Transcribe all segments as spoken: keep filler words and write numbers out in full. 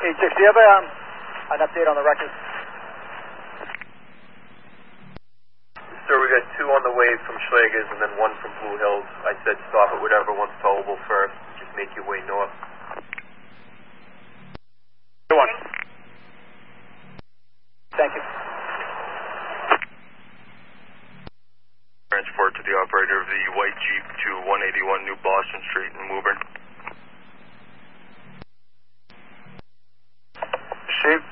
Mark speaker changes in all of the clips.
Speaker 1: eight six, do you have a, um, an update on the record?
Speaker 2: Sir, we got two on the way from Schlager's and then one from Blue Hills. I said stop at whatever one's towable first. Just make your way north.
Speaker 1: Good one. Thank you.
Speaker 2: Transport to the operator of the white Jeep to one eighty-one New Boston Street in Woburn.
Speaker 1: Shoot.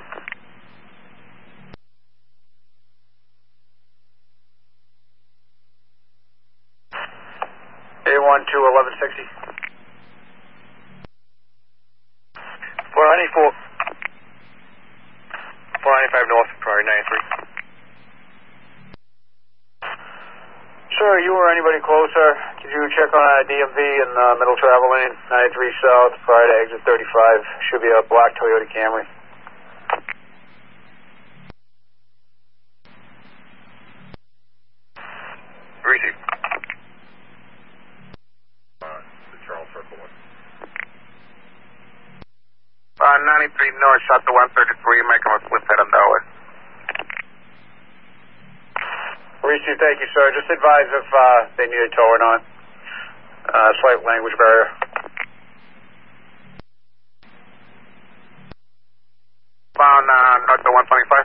Speaker 1: A one to eleven sixty.
Speaker 2: four ninety-four. four ninety-five north, priority ninety-three.
Speaker 1: Sir, you or anybody closer, could you check on a D M V in the middle travel lane, ninety-three south, prior to exit thirty-five, should be a black Toyota Camry.
Speaker 2: Receive. Uh, the Charles Circle one.
Speaker 3: Uh, ninety-three north, shot to one thirty-three, making a split head on Delaware.
Speaker 1: Receive, thank you, sir. Just advise if uh, they need a tow or not. Uh, slight language barrier.
Speaker 3: Found uh, north to one twenty-five.